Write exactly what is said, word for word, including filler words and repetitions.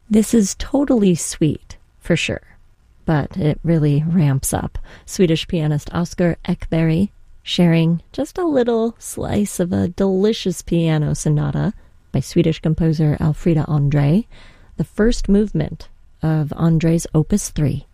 This is totally sweet, for sure, but it really ramps up. Swedish pianist Oscar Ekberg sharing just a little slice of a delicious piano sonata by Swedish composer Alfrida Andre, the first movement of Andre's Opus three.